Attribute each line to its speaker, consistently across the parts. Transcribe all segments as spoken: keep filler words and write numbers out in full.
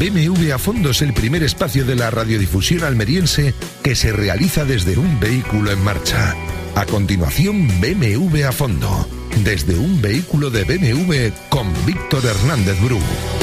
Speaker 1: B M W a Fondo es el primer espacio de la radiodifusión almeriense que se realiza desde un vehículo en marcha. A continuación, B M W a Fondo, desde un vehículo de B M W con Víctor Hernández Bru.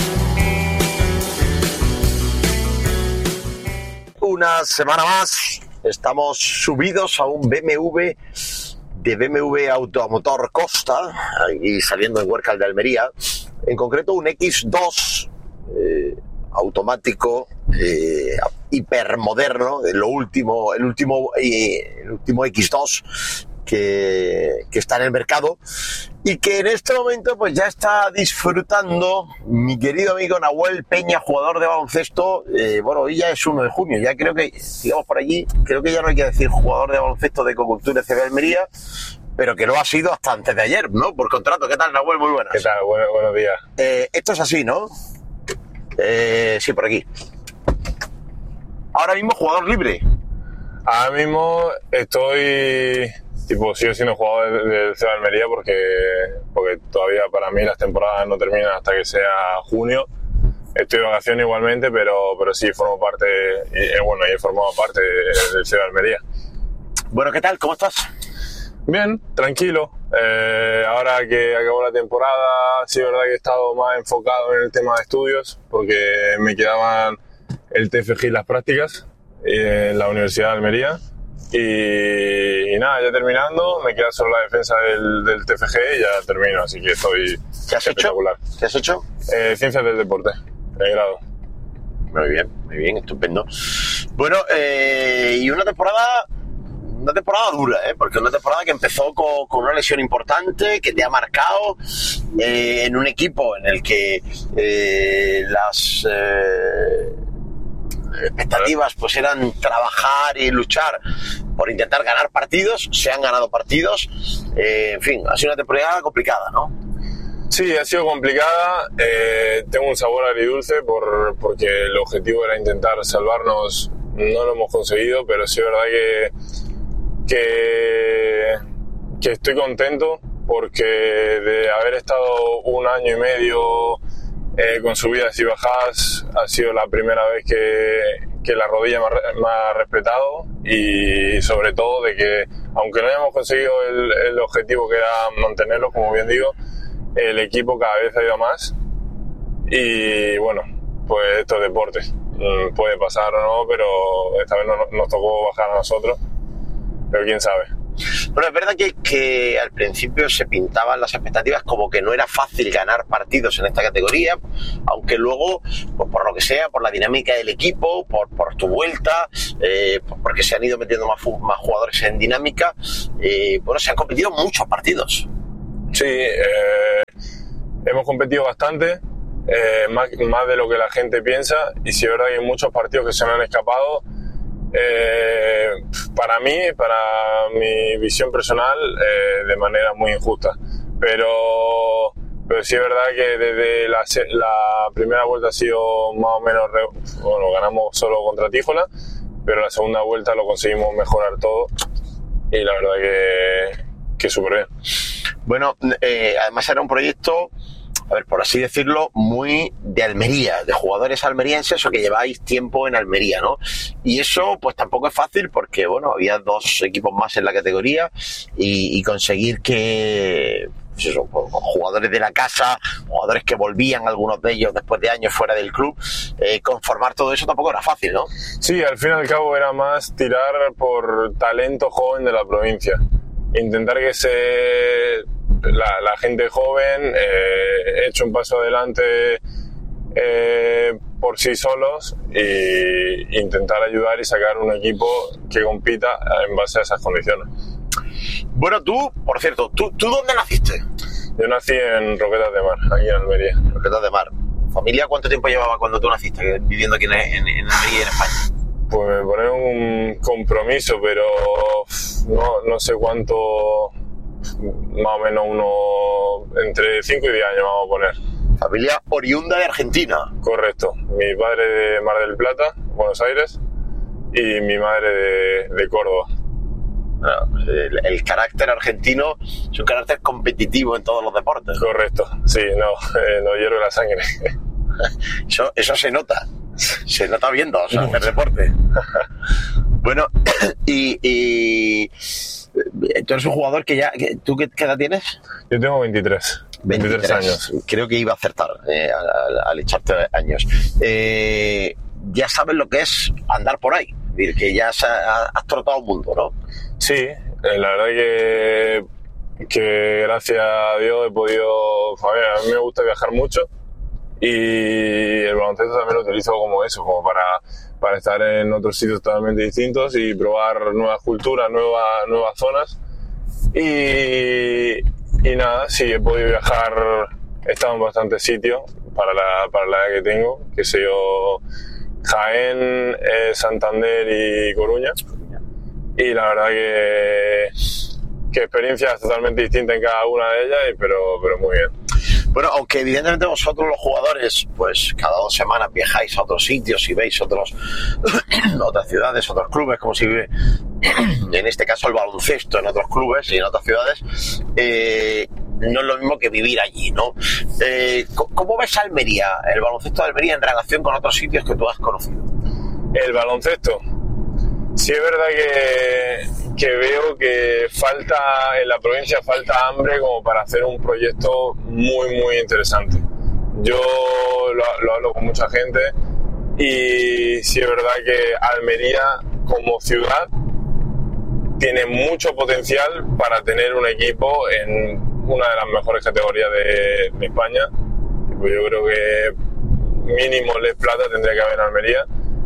Speaker 2: Una semana más, estamos subidos a un B M W de B M W Automotor Costa, y saliendo en Huércal de Almería, en concreto un equis dos eh, automático, eh, hipermoderno, lo último, el último, eh, el último equis dos que, que está en el mercado, y que en este momento pues ya está disfrutando mi querido amigo Nahuel Peña, jugador de baloncesto. Eh, bueno, hoy ya es uno de junio, ya creo que, sigamos por allí, creo que ya no hay que decir jugador de baloncesto de Ecocultura C B Almería, pero que lo ha sido hasta antes de ayer, ¿no? Por contrato. ¿Qué tal, Nahuel? Muy buenas.
Speaker 3: ¿Qué tal? Bueno, buenos días.
Speaker 2: Eh, esto es así, ¿no? Eh, sí, por aquí. Ahora mismo jugador libre.
Speaker 3: Ahora mismo estoy, tipo, sigo siendo jugador del C B Almería porque, porque todavía para mí las temporadas no terminan hasta que sea junio. Estoy de vacaciones igualmente, pero, pero sí formo parte, y, bueno, he formado parte del C B Almería.
Speaker 2: Bueno, ¿qué tal? ¿Cómo estás?
Speaker 3: Bien, tranquilo. Eh, ahora que acabó la temporada, sí es verdad que he estado más enfocado en el tema de estudios, porque me quedaban el T F G y las prácticas en la Universidad de Almería. Y, y nada, ya terminando, me queda solo la defensa del, del T F G y ya termino, así que estoy
Speaker 2: ¿Qué has
Speaker 3: espectacular.
Speaker 2: hecho? ¿Qué has hecho?
Speaker 3: Eh, Ciencias del Deporte, de grado.
Speaker 2: Muy bien, muy bien, estupendo. Bueno, eh, y una temporada... Una temporada dura, ¿eh? Porque una temporada que empezó con, con una lesión importante, que te ha marcado eh, en un equipo en el que eh, las eh, expectativas pues eran trabajar y luchar por intentar ganar partidos. Se han ganado partidos. Eh, en fin, ha sido una temporada complicada, ¿no?
Speaker 3: Sí, ha sido complicada. Eh, tengo un sabor agridulce por, porque el objetivo era intentar salvarnos. No lo hemos conseguido, pero sí es verdad que Que, que estoy contento porque de haber estado un año y medio eh, con subidas y bajadas ha sido la primera vez que, que la rodilla me ha, me ha respetado, y sobre todo de que aunque no hayamos conseguido el, el objetivo que era mantenerlo, como bien digo, el equipo cada vez ha ido más. Y bueno, pues esto es deporte, puede pasar o no, pero esta vez no, nos tocó bajar a nosotros. Pero quién sabe.
Speaker 2: Bueno, es verdad que, que al principio se pintaban las expectativas como que no era fácil ganar partidos en esta categoría, aunque luego, pues por lo que sea, por la dinámica del equipo, por, por tu vuelta, eh, porque se han ido metiendo más, más jugadores en dinámica, eh, bueno, se han competido muchos partidos.
Speaker 3: Sí, eh, hemos competido bastante, eh, más, más de lo que la gente piensa, y sí es verdad que hay muchos partidos que se me han escapado. Eh, para mí, para mi visión personal, eh, de manera muy injusta, pero, pero sí es verdad que desde la, la primera vuelta ha sido más o menos, bueno, ganamos solo contra Tíjola, pero la segunda vuelta lo conseguimos mejorar todo, y la verdad que, que súper bien.
Speaker 2: Bueno, eh, además era un proyecto, a ver, por así decirlo, muy de Almería, de jugadores almerienses o que lleváis tiempo en Almería, ¿no? Y eso pues tampoco es fácil porque, bueno, había dos equipos más en la categoría, y, y conseguir que, pues eso, jugadores de la casa, jugadores que volvían, algunos de ellos después de años fuera del club, eh, conformar todo eso tampoco era fácil, ¿no?
Speaker 3: Sí, al fin y al cabo era más tirar por talento joven de la provincia. Intentar que se... La, la gente joven eh, eche un paso adelante eh, por sí solos, e intentar ayudar y sacar un equipo que compita en base a esas condiciones.
Speaker 2: Bueno, tú, por cierto, ¿tú, ¿tú dónde naciste?
Speaker 3: Yo nací en Roquetas de Mar, aquí en Almería.
Speaker 2: Roquetas de Mar. ¿Familia cuánto tiempo llevaba cuando tú naciste, viviendo aquí en, en, en Almería y en España?
Speaker 3: Pues me pone un compromiso, pero no, no sé cuánto... Más o menos uno entre cinco y diez años vamos a poner.
Speaker 2: Familia oriunda de Argentina.
Speaker 3: Correcto. Mi padre de Mar del Plata, Buenos Aires, y mi madre de, de Córdoba.
Speaker 2: Bueno, el, el carácter argentino es un carácter competitivo en todos los deportes.
Speaker 3: Correcto, sí, no, eh, no hierve la sangre.
Speaker 2: Eso, eso se nota. Se nota viendo, o sea, hacer deporte. Bueno, y, y tú eres un jugador que ya... Que, ¿tú qué, qué edad tienes?
Speaker 3: Yo tengo veintitrés. veintitrés, veintitrés años.
Speaker 2: Creo que iba a acertar eh, al, al echarte años. Eh, ya sabes lo que es andar por ahí. Es decir, que ya has, has trotado un mundo, ¿no?
Speaker 3: Sí, eh, la verdad que, que gracias a Dios he podido... A ver, a mí me gusta viajar mucho y el baloncesto también lo utilizo como eso, como para, para estar en otros sitios totalmente distintos y probar nuevas culturas, nuevas, nuevas zonas. Y, y nada, sí, he podido viajar, he estado en bastantes sitios para la, para la edad que tengo, que sé yo, Jaén, eh, Santander y Coruña. Y la verdad que, que experiencias totalmente distintas en cada una de ellas, pero, pero muy bien.
Speaker 2: Bueno, aunque evidentemente vosotros los jugadores, pues cada dos semanas viajáis a otros sitios y veis otros, otras ciudades, otros clubes, como si vive, en este caso el baloncesto en otros clubes y en otras ciudades, eh, no es lo mismo que vivir allí, ¿no? Eh, ¿Cómo ves Almería, el baloncesto de Almería en relación con otros sitios que tú has conocido?
Speaker 3: El baloncesto. Sí, es verdad que, que veo que falta, en la provincia falta hambre como para hacer un proyecto muy, muy interesante. Yo lo, lo hablo con mucha gente y sí es verdad que Almería como ciudad tiene mucho potencial para tener un equipo en una de las mejores categorías de, de España. Yo creo que mínimo Les Plata tendría que haber en Almería.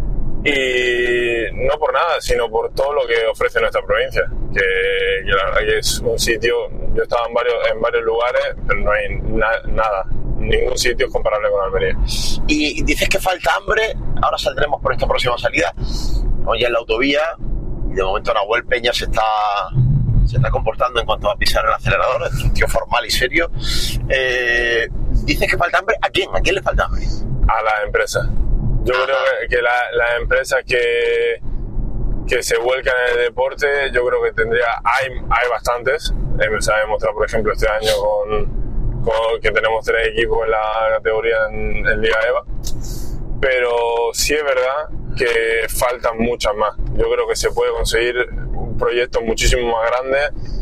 Speaker 3: Y no por nada, sino por todo lo que ofrece nuestra provincia, que, que la verdad que es un sitio, yo he estado en varios, en varios lugares, pero no hay na, nada, ningún sitio es comparable con Almería.
Speaker 2: Y dices que falta hambre, ahora saldremos por esta próxima salida, hoy en la autovía, y de momento Nahuel Peña se está, se está comportando en cuanto a pisar el acelerador, es un tío formal y serio. Eh, dices que falta hambre, ¿a quién? ¿A quién le falta hambre?
Speaker 3: A las empresas. Yo Ajá. creo que, que las la empresas que, que se vuelcan en el deporte, yo creo que tendría, hay, hay bastantes. Eh, se ha demostrado, por ejemplo, este año con, con que tenemos tres equipos en la categoría en, en Liga EVA. Pero sí es verdad que faltan muchas más. Yo creo que se puede conseguir un proyecto muchísimo más grande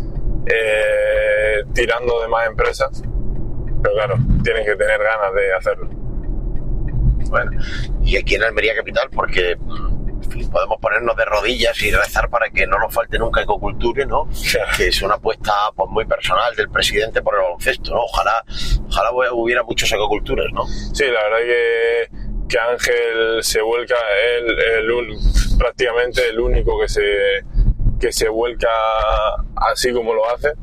Speaker 3: eh, tirando de más empresas. Pero claro, tienen que tener ganas de hacerlo.
Speaker 2: Bueno, y aquí en Almería Capital, porque en fin, podemos ponernos de rodillas y rezar para que no nos falte nunca Ecoculture, ¿no? Que es una apuesta pues, muy personal del presidente por el baloncesto, ¿no? Ojalá, ojalá hubiera muchos Ecocultures, ¿no?
Speaker 3: Sí, la verdad que, que Ángel se vuelca, él, él prácticamente el único que se, que se vuelca así como lo hace.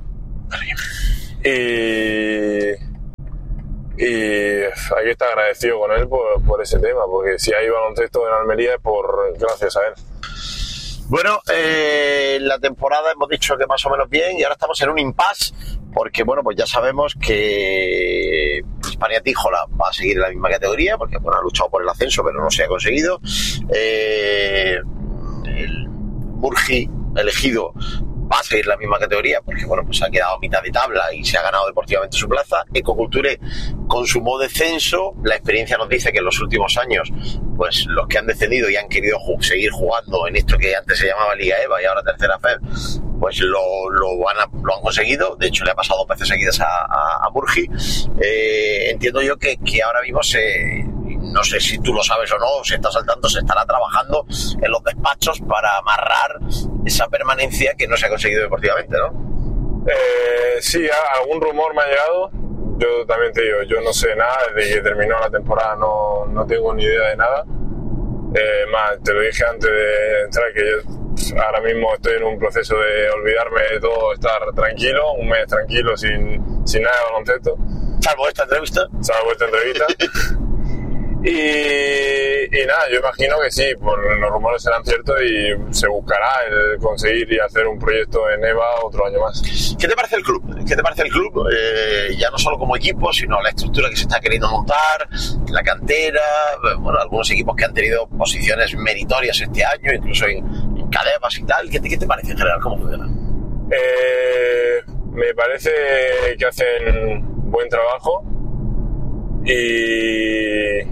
Speaker 3: Y... Y hay que estar agradecido con él por, por ese tema, porque si hay baloncesto en Almería es por gracias a él.
Speaker 2: Bueno, eh, la temporada hemos dicho que más o menos bien y ahora estamos en un impasse, porque bueno, pues ya sabemos que Hispania Tíjola va a seguir en la misma categoría, porque bueno, ha luchado por el ascenso, pero no se ha conseguido. Eh, el Murgi elegido va a seguir la misma categoría porque bueno, pues ha quedado a mitad de tabla y se ha ganado deportivamente su plaza. Ecoculture consumó descenso. La experiencia nos dice que en los últimos años pues los que han descendido y han querido ju- seguir jugando en esto que antes se llamaba Liga EVA y ahora Tercera F E B, pues lo, lo, van a, lo han conseguido. De hecho le ha pasado dos veces seguidas a, a, a Murgi. Eh, entiendo yo que, que ahora mismo se... no sé si tú lo sabes o no, se está saltando, se estará trabajando en los despachos para amarrar esa permanencia que no se ha conseguido deportivamente, ¿no?
Speaker 3: Eh, sí, algún rumor me ha llegado. Yo también te digo, yo no sé nada, desde que terminó la temporada no, no tengo ni idea de nada. Eh, más, te lo dije antes de entrar que yo ahora mismo estoy en un proceso de olvidarme de todo, estar tranquilo, un mes tranquilo, sin, sin nada de baloncesto.
Speaker 2: Salvo esta entrevista.
Speaker 3: Salvo esta entrevista. Y, y nada, yo imagino que sí, pues los rumores serán ciertos y se buscará el conseguir y hacer un proyecto en EVA otro año más.
Speaker 2: ¿Qué te parece el club? ¿Qué te parece el club? Eh, ya no solo como equipo, sino la estructura que se está queriendo montar, la cantera, bueno, algunos equipos que han tenido posiciones meritorias este año, incluso en, en Cadevas y tal. ¿Qué te, qué te parece en general? ¿Cómo funciona?
Speaker 3: Eh, me parece que hacen buen trabajo y...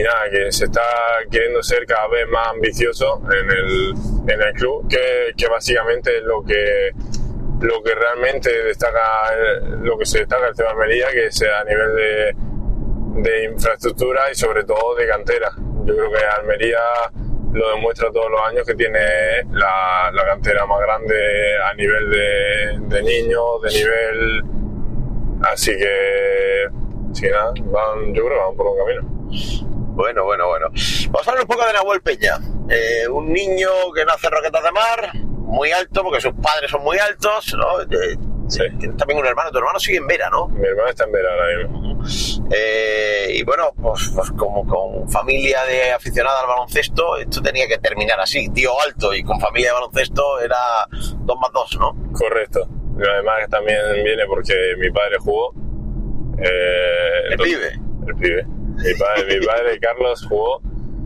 Speaker 3: nada, que se está queriendo ser cada vez más ambicioso en el, en el club, que, que básicamente es lo que, lo que realmente destaca, lo que se destaca el C B Almería, que sea a nivel de, de infraestructura y sobre todo de cantera. Yo creo que Almería lo demuestra todos los años, que tiene la, la cantera más grande a nivel de, de niños, de nivel... Así que, así que nada, van, yo creo que van por un camino.
Speaker 2: Bueno, bueno, bueno. Vamos a hablar un poco de Nahuel Peña. Eh, un niño que nace en Roquetas de Mar, muy alto, porque sus padres son muy altos, ¿no? Eh,
Speaker 3: Sí.
Speaker 2: Tienes también un hermano, tu hermano sigue en Vera, ¿no?
Speaker 3: Mi hermana está en Vera ahora mismo.
Speaker 2: Eh, y bueno, pues, pues como con familia de aficionada al baloncesto, esto tenía que terminar así. Tío alto y con familia de baloncesto era dos más dos, ¿no?
Speaker 3: Correcto. Y además también viene porque mi padre jugó. Eh,
Speaker 2: El
Speaker 3: entonces,
Speaker 2: pibe.
Speaker 3: El pibe. Mi padre, mi padre Carlos jugó.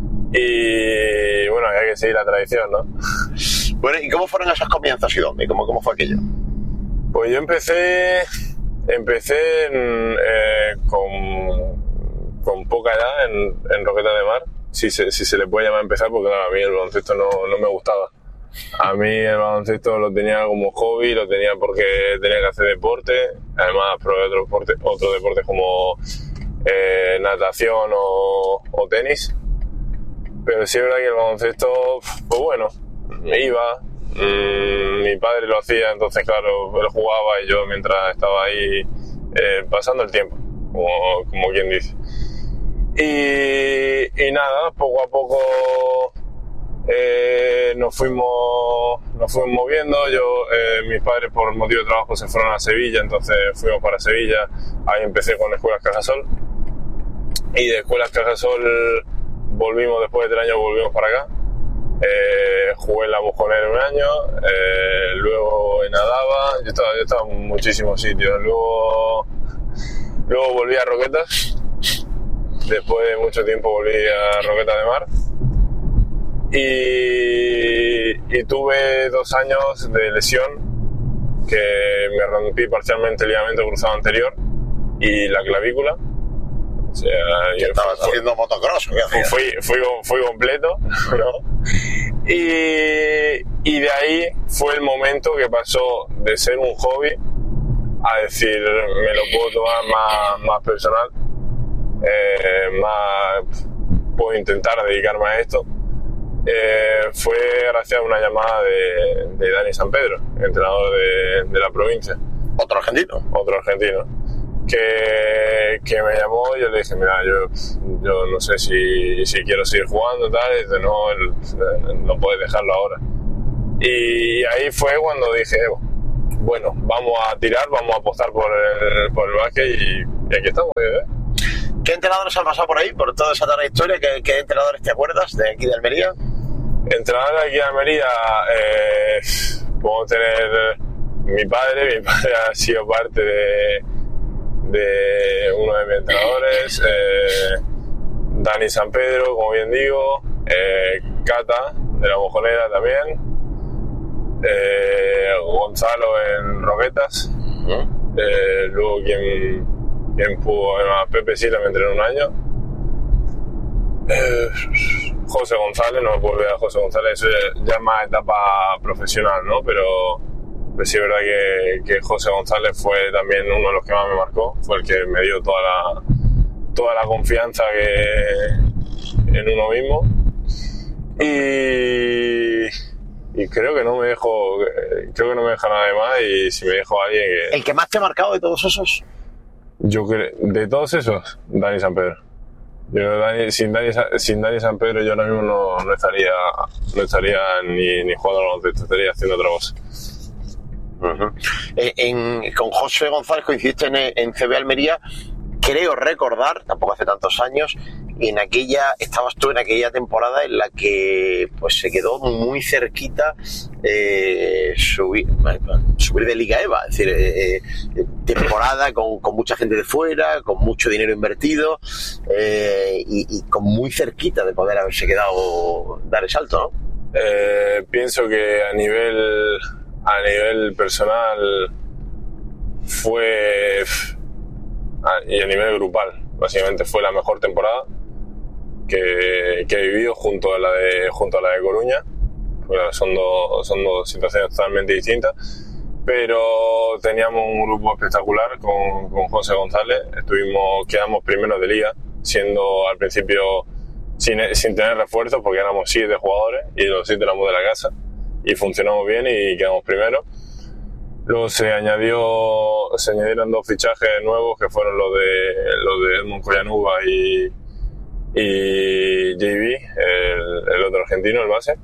Speaker 3: Y bueno, había que seguir la tradición, ¿no?
Speaker 2: Bueno, ¿y cómo fueron esos comienzos y dónde? ¿Cómo, cómo fue aquello?
Speaker 3: Pues yo empecé, empecé en, eh, con, con poca edad en, en Roquetas de Mar, si se, si se le puede llamar empezar, porque claro, a mí el baloncesto no, no me gustaba. A mí el baloncesto lo tenía como hobby, lo tenía porque tenía que hacer deporte, además probé otros deportes, otros deportes como eh, natación o, o tenis, pero sí es verdad que el baloncesto, pues bueno, iba. Mm, mi padre lo hacía, entonces claro, él jugaba y yo mientras estaba ahí eh, pasando el tiempo, como, como quien dice. Y, y nada, poco a poco eh, nos fuimos nos fuimos moviendo. Yo, eh, mis padres por motivo de trabajo se fueron a Sevilla, entonces fuimos para Sevilla. Ahí empecé con Escuelas Cajasol y de Escuelas Cajasol volvimos, después de tres años volvimos para acá. Eh, jugué en la Mojonera un año, eh, luego en Adaba, yo estaba, yo estaba en muchísimos sitios, luego, luego volví a Roquetas, después de mucho tiempo volví a Roquetas de Mar y, y tuve dos años de lesión, que me rompí parcialmente el ligamento cruzado anterior y la clavícula. O sea, yo
Speaker 2: estabas haciendo motocross, ¿qué hacías?
Speaker 3: Fui, fui, fui completo, ¿no? Y, y de ahí fue el momento que pasó de ser un hobby a decir, me lo puedo tomar más, más personal, eh, más puedo intentar dedicarme a esto. Eh, fue gracias a una llamada de, de Dani San Pedro, entrenador de, de la provincia.
Speaker 2: ¿Otro argentino?
Speaker 3: Otro argentino. Que, que me llamó y yo le dije, mira, yo, yo no sé si, si quiero seguir jugando, tal, y dice, no, el, no puedes dejarlo ahora. Y ahí fue cuando dije, bueno, vamos a tirar, vamos a apostar por el, por el básquet y, y aquí estamos. ¿eh?
Speaker 2: ¿Qué entrenadores han pasado por ahí, por toda esa trayectoria? ¿Qué, qué entrenadores te acuerdas de aquí de Almería?
Speaker 3: Entrenador aquí de Almería, eh, podemos tener mi padre, mi padre ha sido parte de... de uno de mis entrenadores, eh, Dani San Pedro, como bien digo, eh, Cata, de la Mojonera también, eh, Gonzalo en Roquetas, uh-huh. eh, luego quien, quien pudo, además Pepe Sila me entrenó un año, eh, José González, no me puedo olvidar a José González, eso ya, ya es más etapa profesional, ¿no? Pero Pues sí, es verdad que, que José González fue también uno de los que más me marcó, fue el que me dio toda la, toda la confianza que, en uno mismo. Y, y creo que no me dejo, creo que no me deja nada de más, y si me dejo a alguien que...
Speaker 2: ¿El que más te ha marcado de todos esos?
Speaker 3: Yo creo, de todos esos, Dani San Pedro. Yo, Dani, sin, Dani, sin Dani San Pedro yo ahora mismo no, no estaría, no estaría ni, ni jugando al baloncesto, estaría haciendo otra cosa.
Speaker 2: Uh-huh. Eh, en, con José González coincidiste en, en C B Almería, creo recordar, tampoco hace tantos años, y en aquella, estabas tú en aquella temporada en la que pues se quedó muy cerquita eh, subir, subir de Liga EVA, es decir, eh, eh, temporada con, con mucha gente de fuera, con mucho dinero invertido eh, y, y con muy cerquita de poder haberse quedado, dar el salto, ¿no?
Speaker 3: Eh, pienso que a nivel a nivel personal fue, y a nivel grupal, básicamente fue la mejor temporada. que, que he vivido junto a la de, junto a la de Coruña. Bueno, son, dos, son dos situaciones totalmente distintas, pero teníamos un grupo espectacular con, con José González. Estuvimos, quedamos primeros de liga, siendo al principio sin, sin tener refuerzos, porque éramos siete jugadores y los siete éramos de la casa, y funcionamos bien y quedamos primeros. Luego se añadió, se añadieron dos fichajes nuevos, que fueron los de, los de Edmond Collanuba y, y J B, el, el otro argentino, el base.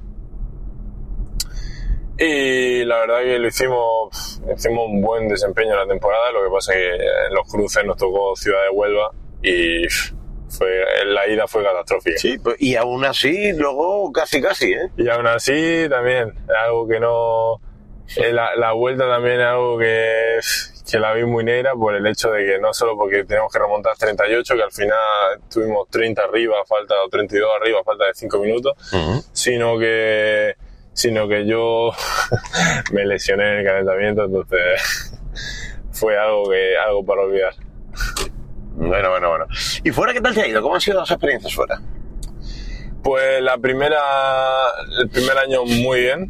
Speaker 3: Y la verdad que lo hicimos, hicimos un buen desempeño en la temporada. Lo que pasa es que en los cruces nos tocó Ciudad de Huelva y fue, la ida fue catastrófica.
Speaker 2: Sí, y aún así luego casi casi, ¿eh?
Speaker 3: Y aún así también, algo que no... La, la vuelta también es algo que, que la vi muy negra por el hecho de que no solo porque tenemos que remontar treinta y ocho, que al final tuvimos treinta arriba, falta o treinta y dos arriba, falta de cinco minutos, uh-huh. sino que sino que yo me lesioné en el calentamiento, entonces fue algo que algo para olvidar.
Speaker 2: Bueno, bueno, bueno. ¿Y fuera qué tal te ha ido? ¿Cómo han sido las experiencias fuera?
Speaker 3: Pues la primera, el primer año muy bien.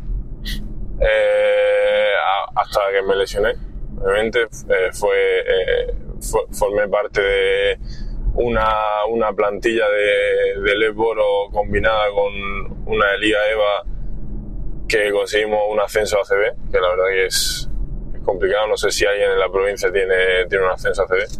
Speaker 3: Eh, hasta que me lesioné, obviamente. eh, fue, eh, fue formé parte de una, una plantilla de, de Lesboro combinada con una de Liga EVA, que conseguimos un ascenso a A C B, que la verdad que es, es complicado. No sé si alguien en la provincia tiene, tiene un ascenso a A C B.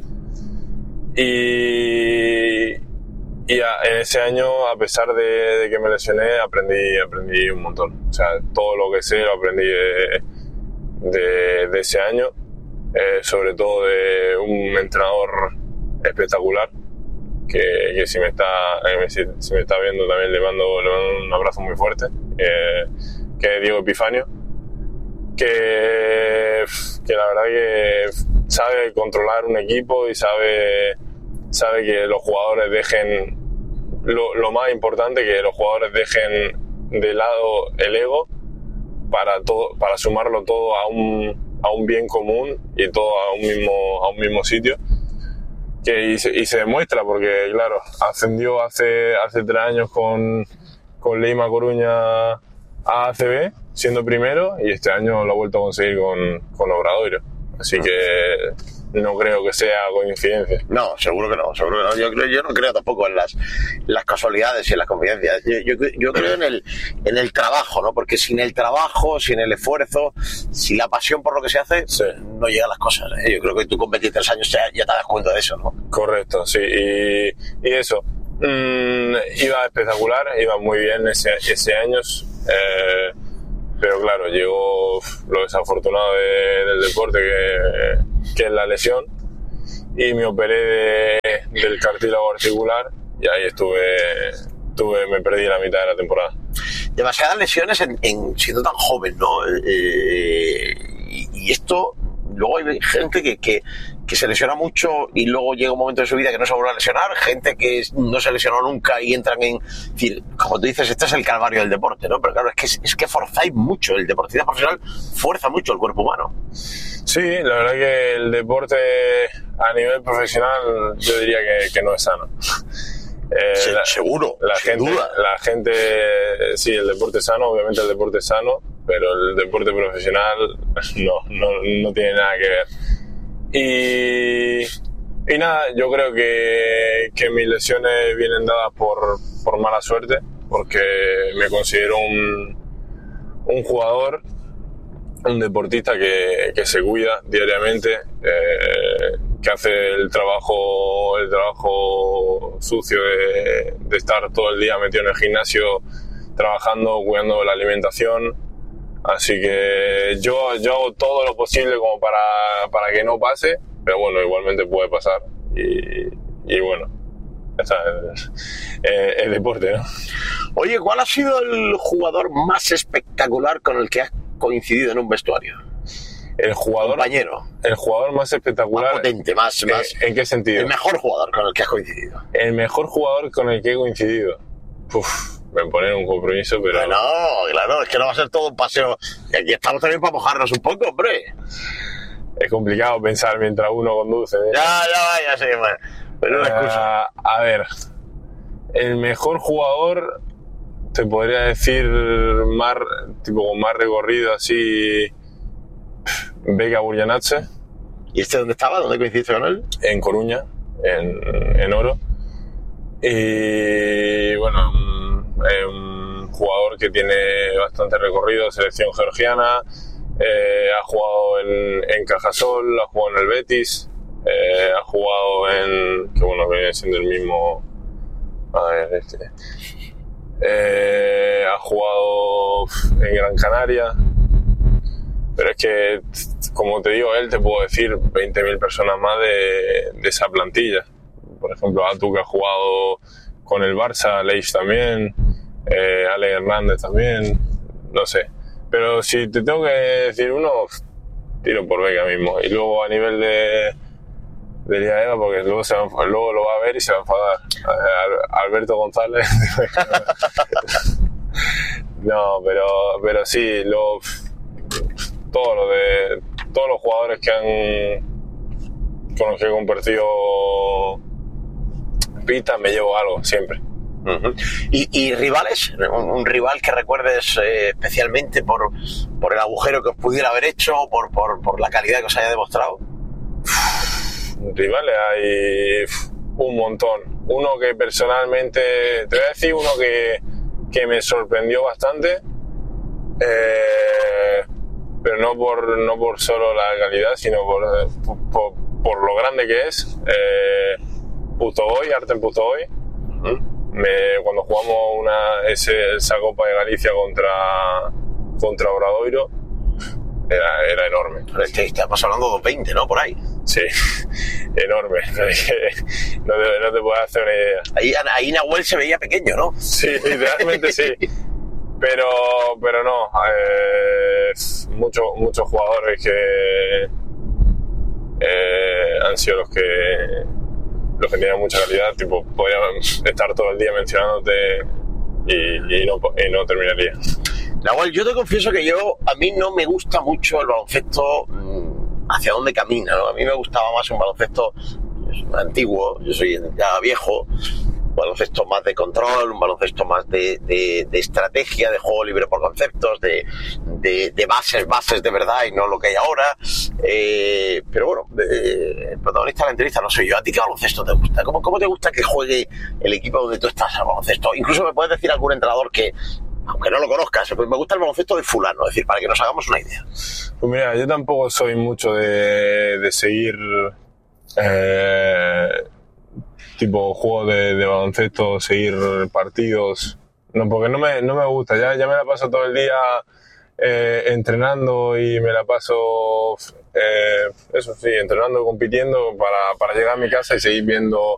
Speaker 3: Y Y a, en ese año, a pesar de, de que me lesioné, aprendí, aprendí un montón. O sea, todo lo que sé lo aprendí de, de, de ese año, eh, sobre todo de un entrenador espectacular, que, que si, me está, eh, si, si me está viendo también le mando, le mando un abrazo muy fuerte, eh, que es Diego Epifanio, que, que la verdad que sabe controlar un equipo y sabe... sabe que los jugadores dejen lo, lo más importante, que los jugadores dejen de lado el ego para todo, para sumarlo todo a un, a un bien común y todo a un mismo, a un mismo sitio, que y se, y se demuestra porque claro, ascendió hace, hace tres años con, con Leima Coruña a A C B siendo primero, y este año lo ha vuelto a conseguir con, con Obradoiro, así que no creo que sea coincidencia.
Speaker 2: No, seguro que no, seguro que no. Yo, creo, yo no creo tampoco en las, las casualidades y en las coincidencias. Yo, yo, yo creo en el, en el trabajo, ¿no? Porque sin el trabajo, sin el esfuerzo, sin la pasión por lo que se hace, sí, no llegan las cosas, ¿eh? Yo creo que tú con veintitrés años ya, ya te das cuenta de eso, ¿no?
Speaker 3: Correcto, sí. Y, y eso, mmm, iba espectacular, iba muy bien ese, ese año. Eh, pero claro, llegó lo desafortunado de, del deporte, que, que es la lesión, y me operé de, del cartílago articular, y ahí estuve, estuve, me perdí la mitad de la temporada.
Speaker 2: Demasiadas lesiones en, en siendo tan joven, ¿no? Eh, y, y esto, luego hay gente que, que, que se lesiona mucho y luego llega un momento de su vida que no se vuelve a lesionar, gente que no se lesionó nunca y entran en... Es decir, como tú dices, este es el calvario del deporte, ¿no? Pero claro, es que, es que forzáis mucho, el deportista profesional fuerza mucho el cuerpo humano.
Speaker 3: Sí, la verdad que el deporte a nivel profesional yo diría que, que no es sano.
Speaker 2: Eh, sí, la, seguro,
Speaker 3: la
Speaker 2: sin
Speaker 3: gente,
Speaker 2: duda.
Speaker 3: La gente, sí, el deporte es sano, obviamente el deporte es sano, pero el deporte profesional no, no, no tiene nada que ver. Y, y nada, yo creo que, que mis lesiones vienen dadas por, por mala suerte, porque me considero un, un jugador, un deportista que, que se cuida diariamente, eh, que hace el trabajo, el trabajo sucio de, de estar todo el día metido en el gimnasio, trabajando, cuidando de la alimentación. Así que yo, yo hago todo lo posible como para, para que no pase, pero bueno, igualmente puede pasar. Y, y bueno, esa es, es, es deporte, ¿no?
Speaker 2: Oye, ¿cuál ha sido el jugador más espectacular con el que has coincidido en un vestuario?
Speaker 3: El jugador,
Speaker 2: compañero.
Speaker 3: El jugador más espectacular.
Speaker 2: Más potente, más,
Speaker 3: ¿En,
Speaker 2: más.
Speaker 3: ¿En qué sentido?
Speaker 2: El mejor jugador con el que has coincidido.
Speaker 3: El mejor jugador con el que he coincidido. Uf, me ponen un compromiso, pero.
Speaker 2: No, claro, es que no va a ser todo un paseo. Y aquí estamos también para mojarnos un poco, hombre.
Speaker 3: Es complicado pensar mientras uno conduce, ¿eh?
Speaker 2: Ya, ya, ya sé, bueno. Pero una excusa.
Speaker 3: Uh, a ver. el mejor jugador, te podría decir, más, tipo, con más recorrido así, Vega Burjanatze.
Speaker 2: ¿Y este dónde estaba? ¿Dónde coincidiste con él?
Speaker 3: En Coruña, en, en Oro. Y bueno, un, un jugador que tiene bastante recorrido, selección georgiana, eh, ha jugado en, en Cajasol, ha jugado en el Betis, eh, ha jugado en, que bueno, viene siendo el mismo, a ver, este, eh, ha jugado en Gran Canaria, pero es que, como te digo, él te puedo decir veinte mil personas más de, de esa plantilla. Por ejemplo, Atu, que ha jugado con el Barça, Leis también, eh, Ale Hernández también, no sé. Pero si te tengo que decir uno, tiro por Vega mismo. Y luego a nivel de, de Liga Eva, porque luego, se va, luego lo va a ver y se va a enfadar. Alberto González. No, pero, pero sí, lo, todo lo de, todos los jugadores que han con los que he compartido pista me llevo algo siempre.
Speaker 2: Uh-huh. ¿Y, y rivales? ¿Un, un rival que recuerdes eh, especialmente por, por el agujero que os pudiera haber hecho, por, por, por la calidad que os haya demostrado?
Speaker 3: Rivales hay un montón. Uno que personalmente, te voy a decir uno que, que me sorprendió bastante, eh, pero no por, no por solo la calidad, sino por, por, por lo grande que es. Eh, Pustovoy, Artem Pustovoy. Uh-huh. Me, cuando jugamos una, ese, esa Copa de Galicia contra, contra Obradoiro, era, era enorme.
Speaker 2: Estamos hablando de dos veinte, ¿no? Por ahí.
Speaker 3: Sí, enorme. No te, no te puedes hacer una idea.
Speaker 2: Ahí, ahí Nahuel se veía pequeño, ¿no?
Speaker 3: Sí, literalmente sí. Pero, pero no. Eh, muchos muchos jugadores que eh, han sido los que los que tienen mucha calidad, tipo, podría estar todo el día mencionándote y, y, no, y no terminaría.
Speaker 2: Nahuel, yo te confieso que yo, a mí no me gusta mucho el baloncesto mmm, hacia dónde camina, ¿no? A mí me gustaba más un baloncesto antiguo, yo soy ya viejo, un baloncesto más de control, un baloncesto más de, de, de estrategia, de juego libre por conceptos, de, de, de bases, bases de verdad y no lo que hay ahora. Eh, pero bueno, eh, el protagonista de la entrevista no soy yo. ¿A ti qué baloncesto te gusta? ¿Cómo, cómo te gusta que juegue el equipo donde tú estás al baloncesto? Incluso me puedes decir algún entrenador que, aunque no lo conozcas, pues me gusta el baloncesto de fulano, es decir, para que nos hagamos una idea.
Speaker 3: Pues mira, yo tampoco soy mucho de, de seguir eh, tipo juegos de, de baloncesto, seguir partidos, no, porque no me, no me gusta, ya, ya me la paso todo el día eh, entrenando y me la paso, eh, eso sí, entrenando y compitiendo para, para llegar a mi casa y seguir viendo